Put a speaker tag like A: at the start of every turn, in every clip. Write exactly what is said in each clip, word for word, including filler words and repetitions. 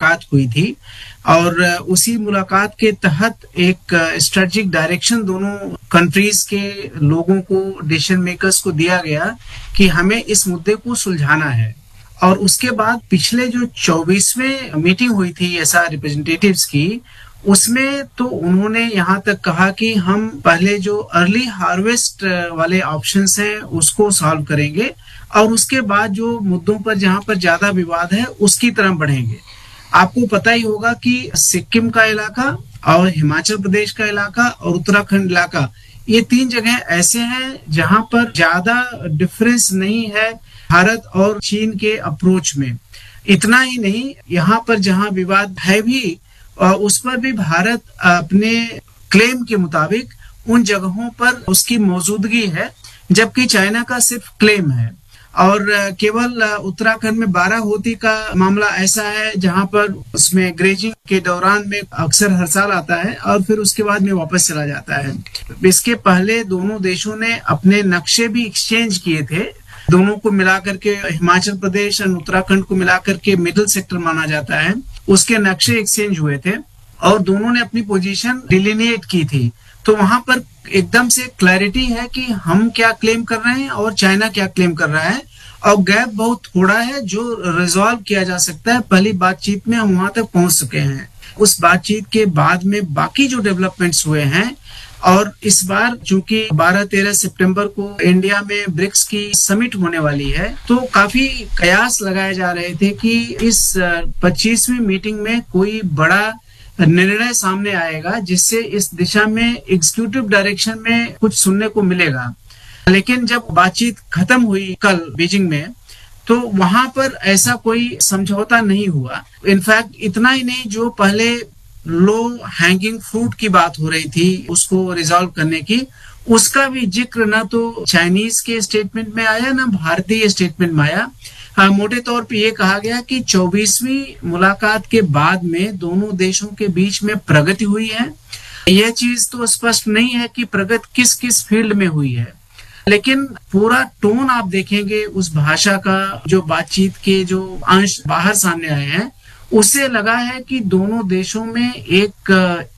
A: मुलाकात हुई थी और उसी मुलाकात के तहत एक स्ट्रेटेजिक डायरेक्शन दोनों कंट्रीज के लोगों को, डिसीजन मेकर्स को दिया गया कि हमें इस मुद्दे को सुलझाना है। और उसके बाद पिछले जो चौबीसवें मीटिंग हुई थी ऐसा रिप्रेजेंटेटिव्स की, उसमें तो उन्होंने यहाँ तक कहा कि हम पहले जो अर्ली हार्वेस्ट वाले ऑप्शंस हैं उसको सॉल्व करेंगे और उसके बाद जो मुद्दों पर जहाँ पर ज्यादा विवाद है उसकी तरफ बढ़ेंगे। आपको पता ही होगा कि सिक्किम का इलाका और हिमाचल प्रदेश का इलाका और उत्तराखंड इलाका, ये तीन जगह ऐसे हैं जहां पर ज्यादा डिफरेंस नहीं है भारत और चीन के अप्रोच में। इतना ही नहीं, यहाँ पर जहां विवाद है भी उस पर भी भारत अपने क्लेम के मुताबिक उन जगहों पर उसकी मौजूदगी है, जबकि चाइना का सिर्फ क्लेम है। और केवल उत्तराखंड में बारह होती का मामला ऐसा है जहां पर उसमें ग्रेजिंग के दौरान में अक्सर हर साल आता है और फिर उसके बाद में वापस चला जाता है। इसके पहले दोनों देशों ने अपने नक्शे भी एक्सचेंज किए थे। दोनों को मिलाकर के हिमाचल प्रदेश और उत्तराखंड को मिलाकर के मिडिल सेक्टर माना जाता है, उसके नक्शे एक्सचेंज हुए थे और दोनों ने अपनी पोजीशन डिलिनिएट की थी। तो वहां पर एकदम से क्लैरिटी है कि हम क्या क्लेम कर रहे हैं और चाइना क्या क्लेम कर रहा है, और गैप बहुत थोड़ा है जो रिजॉल्व किया जा सकता है। पहली बातचीत में हम वहां तक पहुंच चुके हैं। उस बातचीत के बाद में बाकी जो डेवलपमेंट्स हुए हैं, और इस बार चूंकि बारह तेरह सितंबर को इंडिया में ब्रिक्स की समिट होने वाली है, तो काफी कयास लगाए जा रहे थे कि इस पच्चीसवीं मीटिंग में कोई बड़ा निर्णय सामने आएगा जिससे इस दिशा में एग्जीक्यूटिव डायरेक्शन में कुछ सुनने को मिलेगा। लेकिन जब बातचीत खत्म हुई कल बीजिंग में, तो वहां पर ऐसा कोई समझौता नहीं हुआ। इनफैक्ट इतना ही नहीं, जो पहले लो हैंगिंग फ्रूट की बात हो रही थी उसको रिजॉल्व करने की, उसका भी जिक्र ना तो चाइनीज के स्टेटमेंट में आया ना भारतीय स्टेटमेंट में आया। हाँ, मोटे तौर पे ये कहा गया कि चौबीसवीं मुलाकात के बाद में दोनों देशों के बीच में प्रगति हुई है। यह चीज तो स्पष्ट नहीं है कि प्रगति किस किस फील्ड में हुई है, लेकिन पूरा टोन आप देखेंगे उस भाषा का, जो बातचीत के जो अंश बाहर सामने आए हैं, उससे लगा है कि दोनों देशों में एक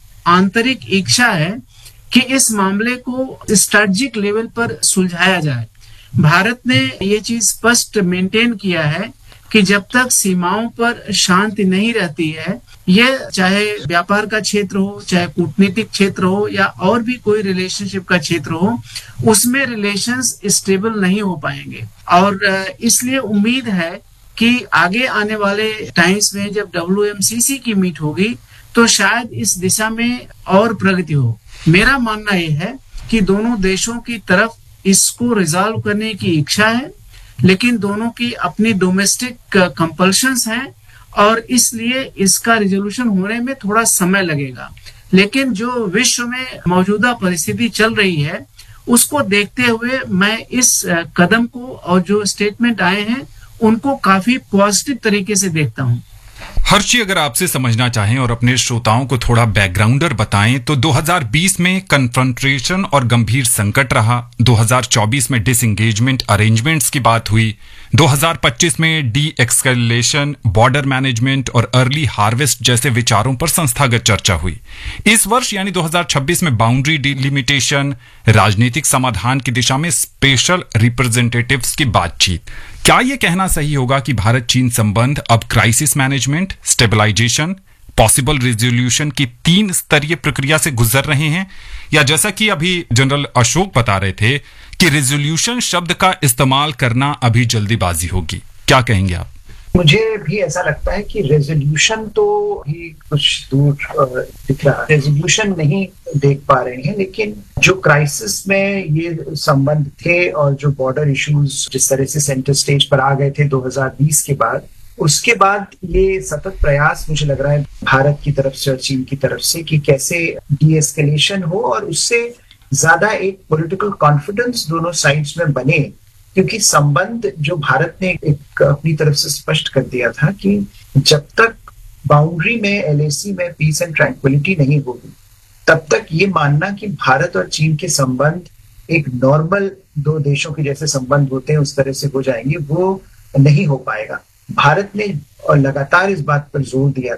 A: आंतरिक इच्छा है कि इस मामले को स्ट्रेटेजिक लेवल पर सुलझाया जाए। भारत ने ये चीज स्पष्ट मेंटेन किया है कि जब तक सीमाओं पर शांति नहीं रहती है, ये चाहे व्यापार का क्षेत्र हो, चाहे कूटनीतिक क्षेत्र हो, या और भी कोई रिलेशनशिप का क्षेत्र हो, उसमें रिलेशंस स्टेबल नहीं हो पाएंगे। और इसलिए उम्मीद है कि आगे आने वाले टाइम्स में जब डब्ल्यू एम सी सी की मीट होगी तो शायद इस दिशा में और प्रगति हो। मेरा मानना यह है कि दोनों देशों की तरफ इसको रिजॉल्व करने की इच्छा है, लेकिन दोनों की अपनी डोमेस्टिक कंपल्शंस हैं और इसलिए इसका रिजोल्यूशन होने में थोड़ा समय लगेगा। लेकिन जो विश्व में मौजूदा परिस्थिति चल रही है उसको देखते हुए मैं इस कदम को और जो स्टेटमेंट आए हैं उनको काफी पॉजिटिव तरीके से देखता हूं।
B: हर्षी, अगर आपसे समझना चाहें और अपने श्रोताओं को थोड़ा बैकग्राउंडर बताएं तो दो हज़ार बीस में कन्फ्रंट्रेशन और गंभीर संकट रहा, दो हज़ार चौबीस में डिसएंगेजमेंट अरेंजमेंट्स की बात हुई, दो हज़ार पच्चीस में डी एक्सकेलेशन, बॉर्डर मैनेजमेंट और अर्ली हार्वेस्ट जैसे विचारों पर संस्थागत चर्चा हुई। इस वर्ष यानी दो हज़ार छब्बीस में बाउंड्री डिलिमिटेशन, राजनीतिक समाधान की दिशा में स्पेशल रिप्रेजेंटेटिव्स की बातचीत। क्या यह कहना सही होगा कि भारत चीन संबंध अब crisis management, stabilization, possible resolution की तीन स्तरीय प्रक्रिया से गुजर रहे हैं, या जैसा कि अभी जनरल अशोक बता रहे थे कि रेजोल्यूशन शब्द का इस्तेमाल करना अभी जल्दीबाजी होगी? क्या कहेंगे आप?
C: मुझे भी ऐसा लगता है कि रेजोल्यूशन तो ही कुछ दूर दिख रहा है, रेजोल्यूशन नहीं देख पा रहे हैं, लेकिन जो क्राइसिस में ये संबंध थे और जो बॉर्डर इश्यूज जिस तरह से सेंटर स्टेज पर आ गए थे दो हज़ार बीस के बाद, उसके बाद ये सतत प्रयास मुझे लग रहा है भारत की तरफ से और चीन की तरफ से कि कैसे डी एस्केलेशन हो और उससे ज्यादा एक पॉलिटिकल कॉन्फिडेंस दोनों साइड्स में बने। क्योंकि संबंध जो भारत ने एक अपनी तरफ से स्पष्ट कर दिया था कि जब तक बाउंड्री में एल ए सी में पीस एंड ट्रैंक्विलिटी नहीं होगी तब तक ये मानना कि भारत और चीन के संबंध एक नॉर्मल दो देशों के जैसे संबंध होते हैं उस तरह से हो जाएंगे, वो नहीं हो पाएगा। भारत ने लगातार इस बात पर जोर दिया